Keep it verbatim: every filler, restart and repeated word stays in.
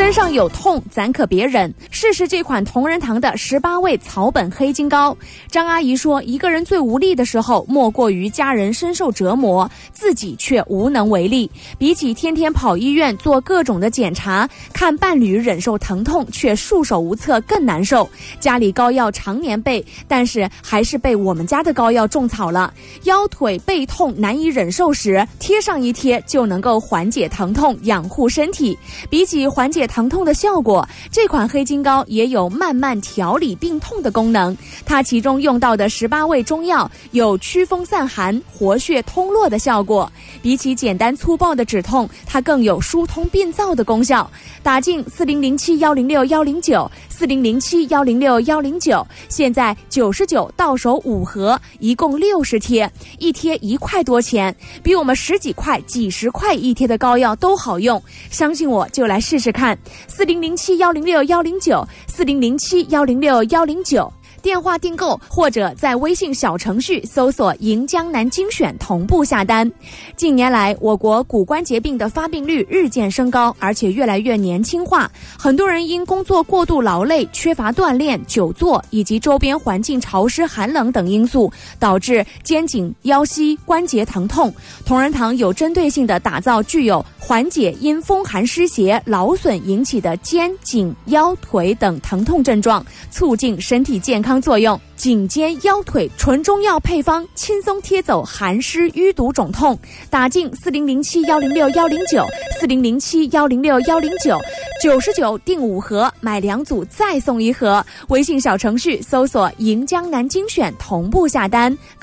身上有痛咱可别忍，试试这款同仁堂的十八味草本黑金膏。张阿姨说，一个人最无力的时候莫过于家人深受折磨，自己却无能为力。比起天天跑医院做各种的检查，看伴侣忍受疼痛却束手无策更难受。家里膏药常年备，但是还是被我们家的膏药种草了。腰腿背痛难以忍受时，贴上一贴就能够缓解疼痛，养护身体。比起缓解疼痛的效果，这款黑金膏也有慢慢调理病痛的功能。它其中用到的十八味中药有驱风散寒、活血通络的效果。比起简单粗暴的止痛，它更有疏通病灶的功效。打进四零零七幺零六幺零九四零零七幺零六幺零九，现在九十九到手五盒，一共六十贴，一贴一块多钱，比我们十几块、几十块一贴的膏药都好用。相信我，就来试试看。四零零七幺零六幺零九四零零七幺零六幺零九。电话订购或者在微信小程序搜索银江南精选同步下单。近年来，我国骨关节病的发病率日渐升高，而且越来越年轻化。很多人因工作过度劳累、缺乏锻炼、久坐以及周边环境潮湿寒冷等因素，导致肩颈、腰膝关节疼痛。同仁堂有针对性地打造具有缓解因风寒湿邪、劳损引起的肩颈、腰腿等疼痛症状，促进身体健康作用。颈肩腰腿纯中药配方，轻松贴走寒湿淤堵肿痛。打进四零零七幺零六幺零九四零零七幺零六幺零九，九十九订五盒，买两组再送一盒。微信小程序搜索银江南精选同步下单。